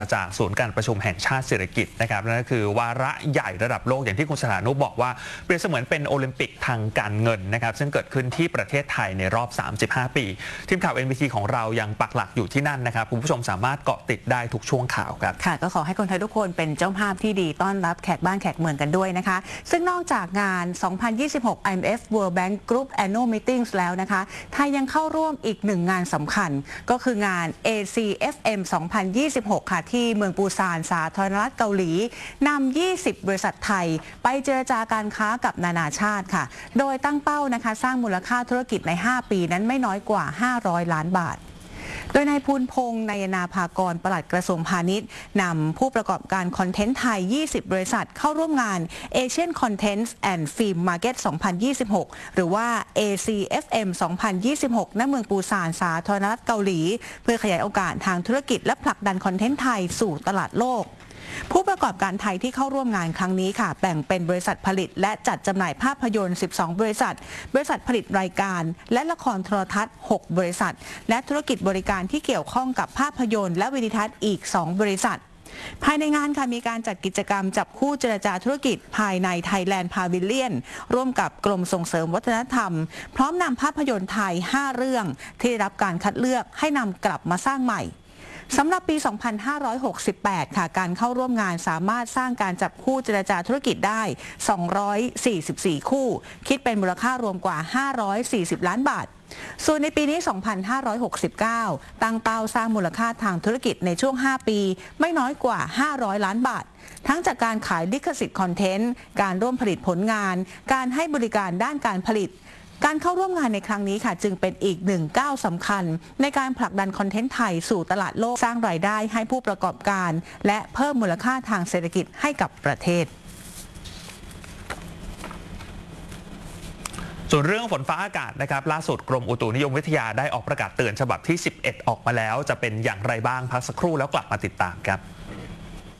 จากศูนย์การประชุมแห่งชาติเศรษฐกิจนะครับนั่นก็คือวาระใหญ่ระดับโลกอย่างที่คุณสถานุบอกว่าเปรียบเสมือนเป็นโอลิมปิกทางการเงินนะครับซึ่งเกิดขึ้นที่ประเทศไทยในรอบ35 ปีทีมข่าว NBT ของเรายังปักหลักอยู่ที่นั่นนะครับคุณผู้ชมสามารถเกาะติดได้ทุกช่วงข่าวครับค่ะก็ขอให้คนไทยทุกคนเป็นเจ้าภาพที่ดีต้อนรับแขกบ้านแขกเมืองกันด้วยนะคะซึ่งนอกจากงาน 2026 IMF World Bank Group Annual Meetings แล้วนะคะไทยยังเข้าร่วมอีกหนึ่งงานสำคัญก็คืองาน ACFM 2026 ค่ะที่เมืองปูซานสาธารณรัฐเกาหลีนำ 20 บริษัทไทยไปเจรจาการค้ากับนานาชาติค่ะโดยตั้งเป้านะคะสร้างมูลค่าธุรกิจใน 5 ปีนั้นไม่น้อยกว่า 500 ล้านบาทโดยนายภูลพงษ์นายนาภากรปลัดกระทรวงพาณิชย์นำผู้ประกอบการคอนเทนต์ไทย 20 บริษัทเข้าร่วมงาน Asian Content and Film Market 2026 หรือว่า ACFM 2026 ณ เมืองปูซานสาธารณรัฐเกาหลีเพื่อขยายโอกาสทางธุรกิจและผลักดันคอนเทนต์ไทยสู่ตลาดโลกผู้ประกอบการไทยที่เข้าร่วมงานครั้งนี้ค่ะแบ่งเป็นบริษัทผลิตและจัดจำหน่ายภาพยนตร์ 12 บริษัทผลิตรายการและละครโทรทัศน์ 6 บริษัทและธุรกิจบริการที่เกี่ยวข้องกับภาพยนตร์และวิดีทัศน์อีก 2 บริษัทภายในงานค่ะมีการจัดกิจกรรมจับคู่เจรจาธุรกิจภายใน Thailand Pavilion ร่วมกับกรมส่งเสริมวัฒนธรรมพร้อมนำภาพยนตร์ไทย 5 เรื่องที่ได้รับการคัดเลือกให้นำกลับมาสร้างใหม่สำหรับปี 2568 ค่ะการเข้าร่วมงานสามารถสร้างการจับคู่เจรจาธุรกิจได้ 244 คู่คิดเป็นมูลค่ารวมกว่า 540 ล้านบาทส่วนในปีนี้ 2569 ตั้งเป้าสร้างมูลค่าทางธุรกิจในช่วง 5 ปีไม่น้อยกว่า 500 ล้านบาททั้งจากการขายลิขสิทธิ์คอนเทนต์การร่วมผลิตผลงานการให้บริการด้านการผลิตการเข้าร่วมงานในครั้งนี้ค่ะจึงเป็นอีกหนึ่งก้าวสำคัญในการผลักดันคอนเทนต์ไทยสู่ตลาดโลกสร้างรายได้ให้ผู้ประกอบการและเพิ่มมูลค่าทางเศรษฐกิจให้กับประเทศส่วนเรื่องฝนฟ้าอากาศนะครับล่าสุดกรมอุตุนิยมวิทยาได้ออกประกาศเตือนฉบับที่ 11 ออกมาแล้วจะเป็นอย่างไรบ้างพักสักครู่แล้วกลับมาติดตามครับ